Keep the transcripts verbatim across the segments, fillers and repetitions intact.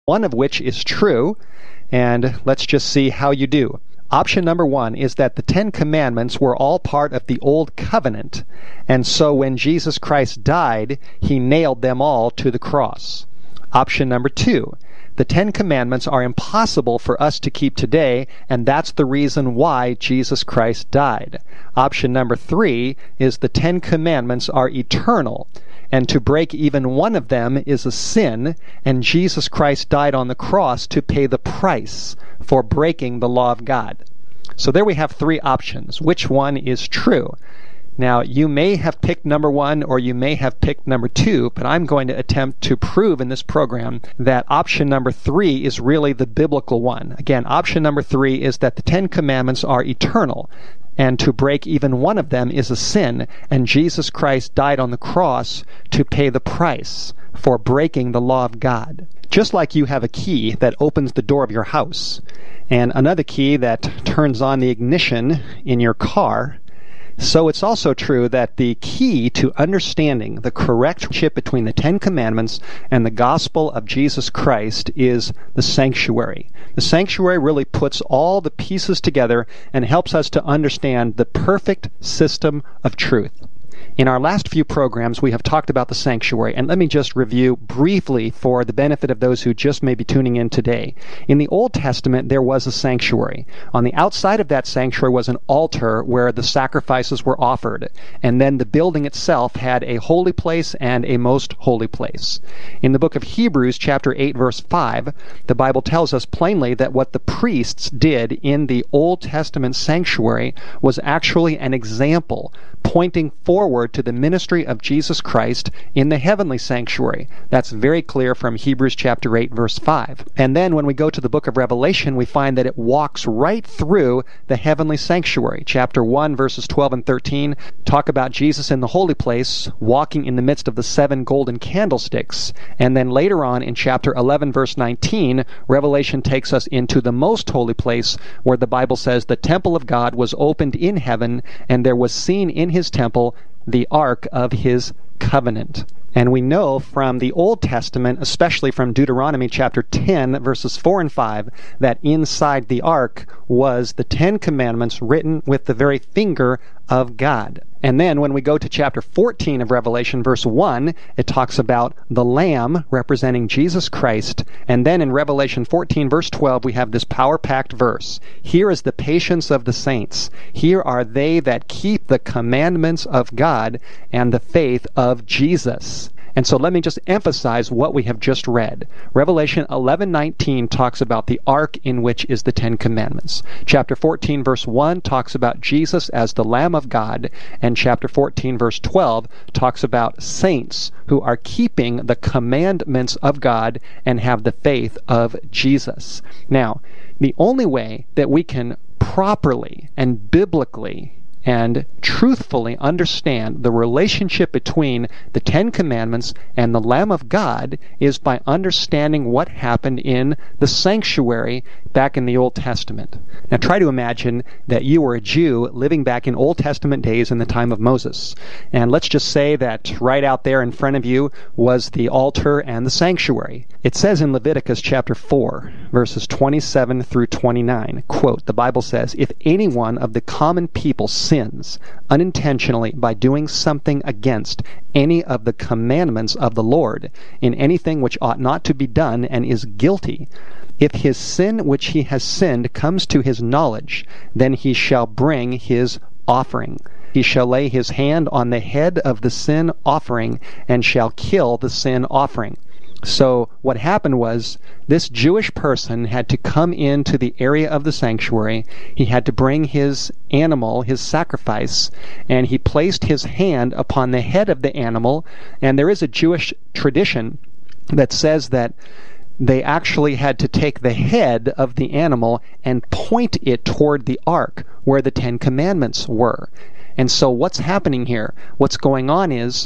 one of which is true, and let's just see how you do. Option number one is that the Ten Commandments were all part of the Old Covenant, and so when Jesus Christ died, he nailed them all to the cross. Option number two, the Ten Commandments are impossible for us to keep today, and that's the reason why Jesus Christ died. Option number three is the Ten Commandments are eternal, and to break even one of them is a sin, and Jesus Christ died on the cross to pay the price for breaking the law of God. So there we have three options. Which one is true? Now, you may have picked number one or you may have picked number two, but I'm going to attempt to prove in this program that option number three is really the biblical one. Again, option number three is that the Ten Commandments are eternal, and to break even one of them is a sin, and Jesus Christ died on the cross to pay the price for breaking the law of God. Just like you have a key that opens the door of your house, and another key that turns on the ignition in your car, so it's also true that the key to understanding the correct relationship between the Ten Commandments and the gospel of Jesus Christ is the sanctuary. The sanctuary really puts all the pieces together and helps us to understand the perfect system of truth. In our last few programs, we have talked about the sanctuary, and let me just review briefly for the benefit of those who just may be tuning in today. In the Old Testament, there was a sanctuary. On the outside of that sanctuary was an altar where the sacrifices were offered, and then the building itself had a holy place and a most holy place. In the book of Hebrews, chapter eight, verse five, the Bible tells us plainly that what the priests did in the Old Testament sanctuary was actually an example pointing forward to the ministry of Jesus Christ in the heavenly sanctuary. That's very clear from Hebrews chapter eight, verse five. And then when we go to the book of Revelation, we find that it walks right through the heavenly sanctuary. Chapter one, verses twelve and thirteen talk about Jesus in the holy place, walking in the midst of the seven golden candlesticks. And then later on in chapter eleven, verse nineteen, Revelation takes us into the most holy place, where the Bible says the temple of God was opened in heaven, and there was seen in his temple the ark of his covenant. And we know from the Old Testament, especially from Deuteronomy chapter ten, verses four and five, that inside the ark was the Ten Commandments written with the very finger of God. And then when we go to chapter fourteen of Revelation, verse one, it talks about the Lamb representing Jesus Christ. And then in Revelation fourteen, verse twelve, we have this power-packed verse. Here is the patience of the saints. Here are they that keep the commandments of God and the faith of Jesus. And so let me just emphasize what we have just read. Revelation eleven nineteen talks about the ark in which is the Ten Commandments. Chapter fourteen, verse one talks about Jesus as the Lamb of God. And chapter fourteen, verse twelve talks about saints who are keeping the commandments of God and have the faith of Jesus. Now, the only way that we can properly and biblically and truthfully understand the relationship between the Ten Commandments and the Lamb of God is by understanding what happened in the sanctuary back in the Old Testament. Now try to imagine that you were a Jew living back in Old Testament days in the time of Moses. And let's just say that right out there in front of you was the altar and the sanctuary. It says in Leviticus chapter four, verses twenty-seven through twenty-nine, quote, the Bible says, "If any one of the common people sins unintentionally by doing something against any of the commandments of the Lord in anything which ought not to be done and is guilty, if his sin which he has sinned comes to his knowledge, then he shall bring his offering. He shall lay his hand on the head of the sin offering and shall kill the sin offering." So what happened was this Jewish person had to come into the area of the sanctuary. He had to bring his animal, his sacrifice, and he placed his hand upon the head of the animal. And there is a Jewish tradition that says that they actually had to take the head of the animal and point it toward the ark where the Ten Commandments were. And so what's happening here? What's going on is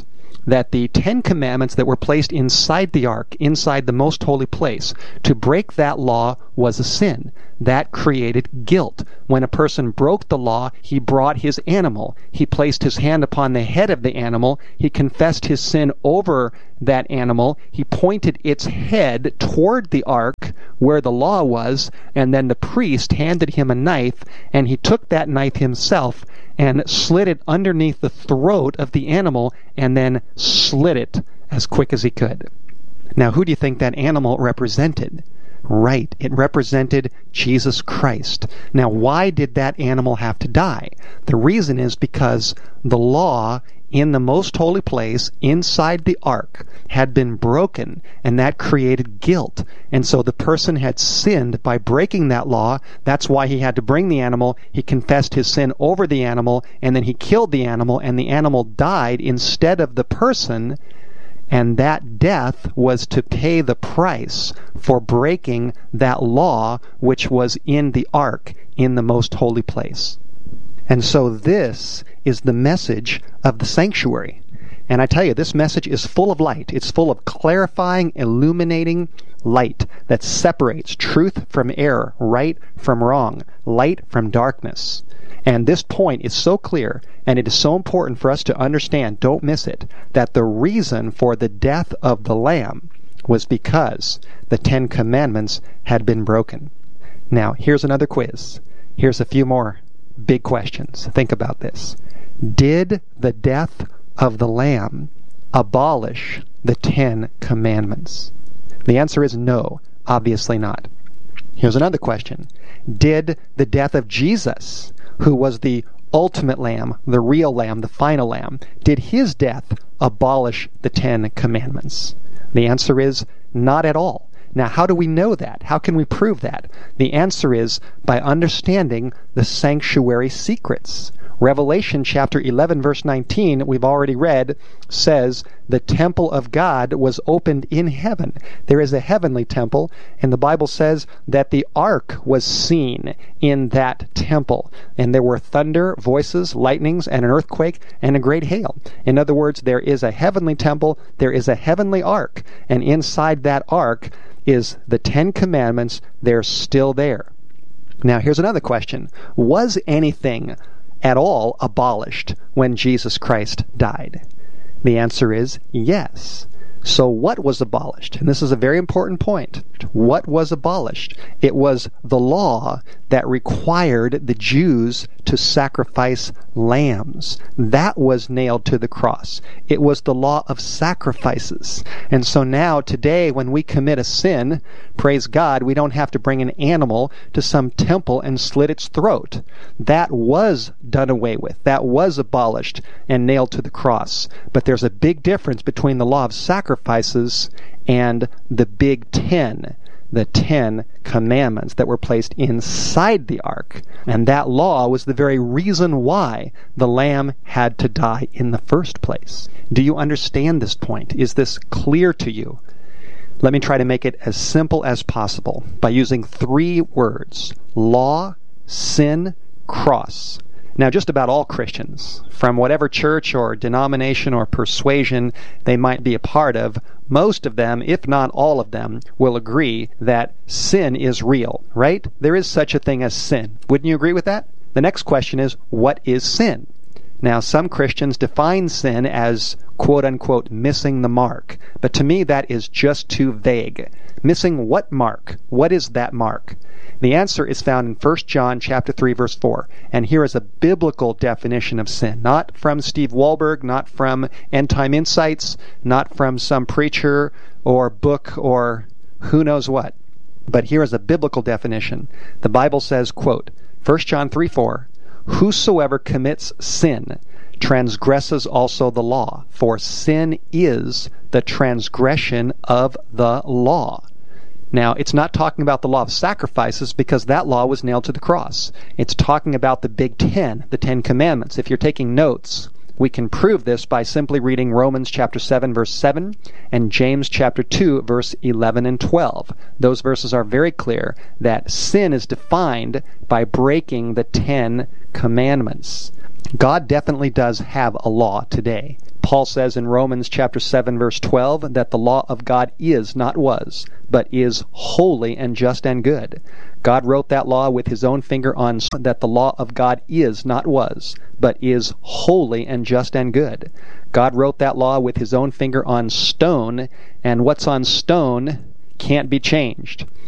that the Ten Commandments that were placed inside the ark, inside the most holy place, to break that law was a sin. That created guilt. When a person broke the law, he brought his animal. He placed his hand upon the head of the animal. He confessed his sin over that animal. He pointed its head toward the ark where the law was, and then the priest handed him a knife, and he took that knife himself and slid it underneath the throat of the animal and then slit it as quick as he could. Now, who do you think that animal represented? Right, it represented Jesus Christ. Now, why did that animal have to die? The reason is because the law in the most holy place inside the ark had been broken, and that created guilt. And so the person had sinned by breaking that law. That's why he had to bring the animal. He confessed his sin over the animal, and then he killed the animal, and the animal died instead of the person. And that death was to pay the price for breaking that law which was in the ark in the most holy place. And so this is the message of the sanctuary. And I tell you, this message is full of light. It's full of clarifying, illuminating light that separates truth from error, right from wrong, light from darkness. And this point is so clear, and it is so important for us to understand, don't miss it, that the reason for the death of the Lamb was because the Ten Commandments had been broken. Now, here's another quiz. Here's a few more big questions. Think about this. Did the death of the Lamb abolish the Ten Commandments? The answer is no, obviously not. Here's another question. Did the death of Jesus, who was the ultimate lamb, the real lamb, the final lamb, did his death abolish the Ten Commandments? The answer is not at all. Now, how do we know that? How can we prove that? The answer is by understanding the sanctuary secrets. Revelation chapter eleven, verse nineteen, we've already read, says, the temple of God was opened in heaven. There is a heavenly temple, and the Bible says that the ark was seen in that temple. And there were thunder, voices, lightnings, and an earthquake, and a great hail. In other words, there is a heavenly temple, there is a heavenly ark, and inside that ark is the Ten Commandments. They're still there. Now, here's another question. Was anything at all abolished when Jesus Christ died? The answer is yes. So what was abolished? And this is a very important point. What was abolished? It was the law that required the Jews to sacrifice lambs. That was nailed to the cross. It was the law of sacrifices. And so now, today, when we commit a sin, praise God, we don't have to bring an animal to some temple and slit its throat. That was done away with. That was abolished and nailed to the cross. But there's a big difference between the law of sacrifices and the Big Ten, the Ten Commandments that were placed inside the ark. And that law was the very reason why the lamb had to die in the first place. Do you understand this point? Is this clear to you? Let me try to make it as simple as possible by using three words: law, sin, cross. Now, just about all Christians, from whatever church or denomination or persuasion they might be a part of, most of them, if not all of them, will agree that sin is real, right? There is such a thing as sin. Wouldn't you agree with that? The next question is, what is sin? Now, some Christians define sin as, quote-unquote, missing the mark. But to me, that is just too vague. Missing what mark? What is that mark? The answer is found in First John chapter three, verse four. And here is a biblical definition of sin. Not from Steve Wahlberg, not from End Time Insights, not from some preacher or book or who knows what. But here is a biblical definition. The Bible says, quote, First John three, four, whosoever commits sin transgresses also the law, for sin is the transgression of the law. Now, it's not talking about the law of sacrifices because that law was nailed to the cross. It's talking about the Big Ten, the Ten Commandments. If you're taking notes, we can prove this by simply reading Romans chapter seven, verse seven, and James chapter two, verse eleven and twelve. Those verses are very clear that sin is defined by breaking the Ten Commandments. God definitely does have a law today. Paul says in Romans chapter seven verse twelve that the law of God is, not was, but is holy and just and good. God wrote that law with his own finger on that the law of God is, not was, but is holy and just and good. God wrote that law with his own finger on stone, and what's on stone can't be changed.